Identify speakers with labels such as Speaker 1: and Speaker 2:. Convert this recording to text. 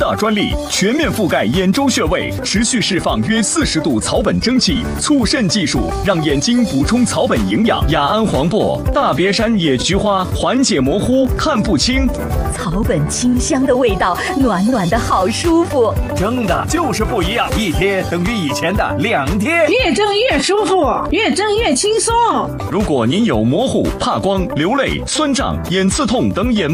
Speaker 1: 大专利，全面覆盖眼周穴位，持续释放约40度草本蒸汽，促肾技术让眼睛补充草本营养。雅安黄柏、大别山野菊花缓解模糊、看不清。
Speaker 2: 草本清香的味道，暖暖的好舒服。
Speaker 3: 蒸的就是不一样，一天等于以前的2天，
Speaker 4: 越蒸越舒服，越蒸越轻松。
Speaker 1: 如果您有模糊、怕光、流泪、酸胀、眼刺痛等眼